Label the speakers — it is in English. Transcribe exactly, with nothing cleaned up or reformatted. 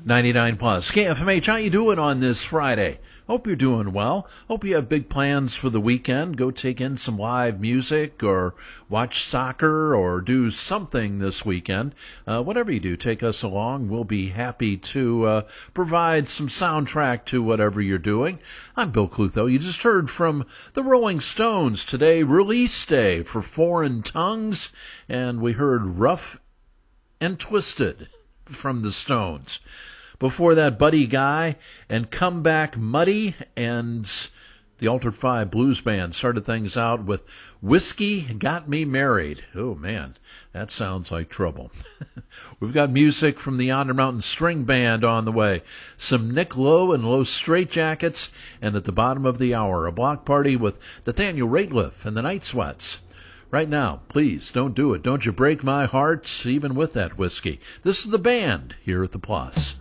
Speaker 1: ninety-nine plus K F M H. How you doing on this Friday? Hope you're doing well. Hope you have big plans for the weekend. Go take in some live music or watch soccer or do something this weekend. Uh, whatever you do, take us along. We'll be happy to uh, provide some soundtrack to whatever you're doing. I'm Bill Clutho. You just heard from the Rolling Stones today, release day for Foreign Tongues, and we heard Rough and Twisted from the Stones. Before that, Buddy Guy and Come Back Muddy, and the Altered Five Blues Band started things out with Whiskey Got Me Married. Oh, man, that sounds like trouble. We've got music from the Yonder Mountain String Band on the way, some Nick Lowe and Low Straitjackets, and at the bottom of the hour, a block party with Nathaniel Rateliff and the Night Sweats. Right now, please, don't do it. Don't you break my heart, even with that whiskey. This is the band here at the Plus.